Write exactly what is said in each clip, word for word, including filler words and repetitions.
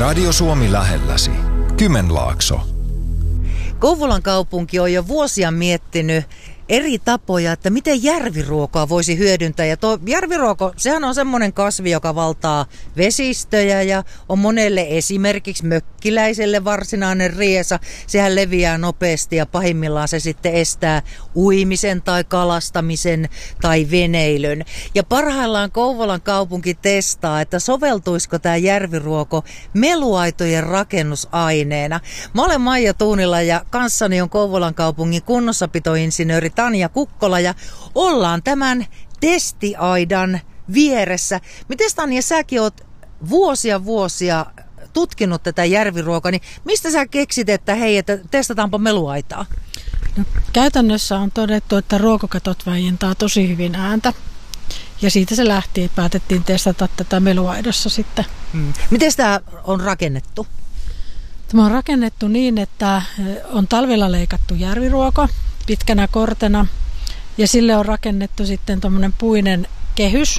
Radio Suomi lähelläsi. Kymenlaakso. Kouvolan kaupunki on jo vuosia miettinyt eri tapoja, että miten järviruokoa voisi hyödyntää. Ja tuo järviruoko, sehän on semmoinen kasvi, joka valtaa vesistöjä ja on monelle esimerkiksi mökkiläiselle varsinainen riesa. Sehän leviää nopeasti ja pahimmillaan se sitten estää uimisen tai kalastamisen tai veneilyn. Ja parhaillaan Kouvolan kaupunki testaa, että soveltuisiko tämä järviruoko meluaitojen rakennusaineena. Mä olen Maija Tuunila ja kanssani on Kouvolan kaupungin kunnossapitoinsinööri Tanja Kukkola ja ollaan tämän testiaidan vieressä. Miten Tanja, säkin oot vuosia vuosia tutkinut tätä järviruokaa, niin mistä sä keksit, että hei, että testataanpa meluaitaa? No, käytännössä on todettu, että ruokokatot vaientaa tosi hyvin ääntä. Ja siitä se lähti, että päätettiin testata tätä meluaidossa sitten. Hmm. Miten tämä on rakennettu? Tämä on rakennettu niin, että on talvella leikattu järviruoko pitkänä kortena ja sille on rakennettu sitten tuommoinen puinen kehys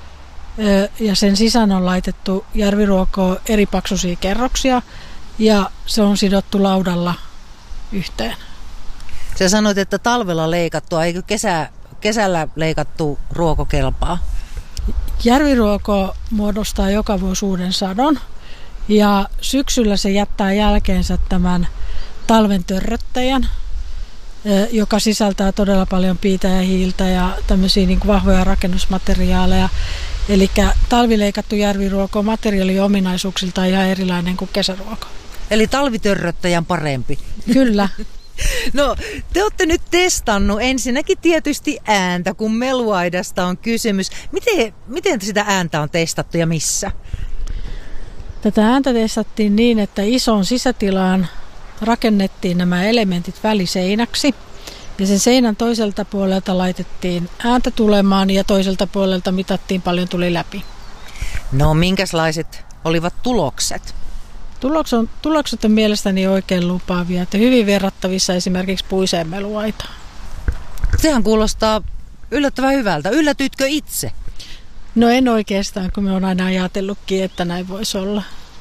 ja sen sisään on laitettu järviruokoa eri paksuisia kerroksia ja se on sidottu laudalla yhteen. Sä sanoit, että talvella leikattua, eikö kesä, kesällä leikattu ruoko kelpaa? Järviruoko muodostaa joka vuosi uuden sadon ja syksyllä se jättää jälkeensä tämän talven törröttäjän, joka sisältää todella paljon piitä ja hiiltä ja tämmöisiä niin kuin vahvoja rakennusmateriaaleja. Eli talvileikattu järviruoko on materiaaliominaisuuksiltaan ihan erilainen kuin kesäruoko. Eli talvitörröttäjän parempi. Kyllä. No, te olette nyt testannut ensinnäkin tietysti ääntä, kun meluaidasta on kysymys. Miten, miten sitä ääntä on testattu ja missä? Tätä ääntä testattiin niin, että ison sisätilaan rakennettiin nämä elementit väliseinäksi ja sen seinän toiselta puolelta laitettiin ääntä tulemaan ja toiselta puolelta mitattiin paljon tuli läpi. No, minkälaiset olivat tulokset? Tulokset on, tulokset on mielestäni oikein lupaavia, että hyvin verrattavissa esimerkiksi puiseen meluaitaan. Sehän kuulostaa yllättävän hyvältä. Yllätytkö itse? No en oikeastaan, kun me on aina ajatellutkin, että näin voisi olla.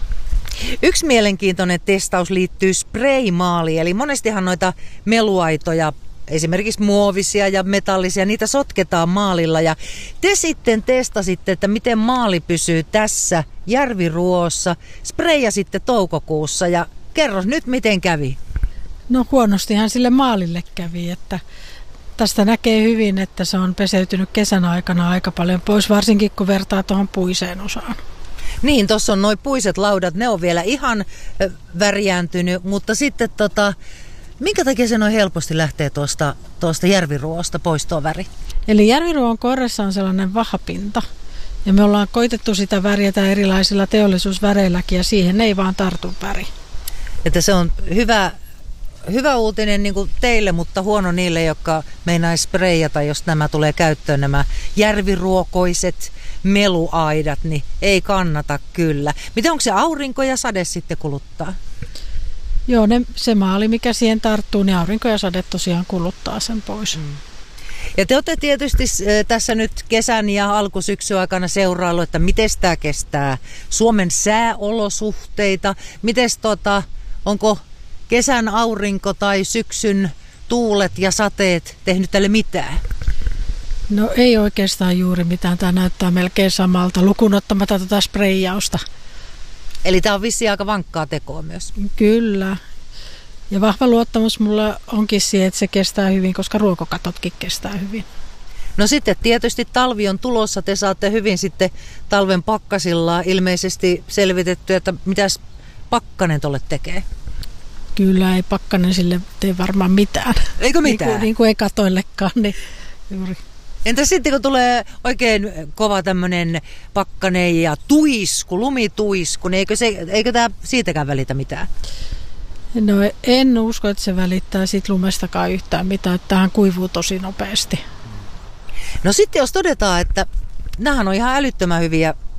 Yksi mielenkiintoinen testaus liittyy spraymaaliin, eli monestihan noita meluaitoja, esimerkiksi muovisia ja metallisia, niitä sotketaan maalilla. Ja te sitten testasitte, että miten maali pysyy tässä järviruossa, sprayasitte toukokuussa ja kerro nyt miten kävi. No huonostihan sille maalille kävi, että tästä näkee hyvin, että se on peseytynyt kesän aikana aika paljon pois, varsinkin kun vertaa tuohon puiseen osaan. Niin, tuossa on noi puiset laudat, ne on vielä ihan värjääntynyt, mutta sitten tota, minkä takia se noin helposti lähtee tuosta, tuosta järviruosta pois tuo väri? Eli järviruon korressa on sellainen vahapinta ja me ollaan koitettu sitä värjätä erilaisilla teollisuusväreilläkin ja siihen ei vaan tartu väri. Että se on hyvä, hyvä uutinen niin kuin teille, mutta huono niille, jotka meinais sprayata, jos nämä tulee käyttöön, nämä järviruokoiset meluaidat, niin ei kannata kyllä. Miten onko se aurinko ja sade sitten kuluttaa? Joo, ne, se maali mikä siihen tarttuu, niin aurinko ja sade tosiaan kuluttaa sen pois. Mm. Ja te olette tietysti tässä nyt kesän ja alkusyksyn aikana seuraillut, että miten tämä kestää Suomen sääolosuhteita. Mites tota, onko kesän aurinko tai syksyn tuulet ja sateet tehnyt tälle mitään? No ei oikeastaan juuri mitään. Tämä näyttää melkein samalta, lukuun ottamatta tätä spreijausta. Eli tämä on vissiin aika vankkaa tekoa myös. Kyllä. Ja vahva luottamus mulla onkin siihen, että se kestää hyvin, koska ruokokatotkin kestää hyvin. No sitten tietysti talvi on tulossa. Te saatte hyvin sitten talven pakkasilla ilmeisesti selvitetty, että mitäs pakkanen tolle tekee? Kyllä ei pakkanen sille tee varmaan mitään. Eikö mitään? Niin kuin, niin kuin ei katoillekaan, niin juuri. Entä sitten kun tulee oikein kova tämmöinen pakkanen ja tuisku, lumituisku, niin eikö, se, eikö tämä siitäkään välitä mitään? No en usko, että se välittää siitä lumestakaan yhtään mitään, että tähän kuivuu tosi nopeasti. No sitten jos todetaan, että nämähän on ihan älyttömän hyviä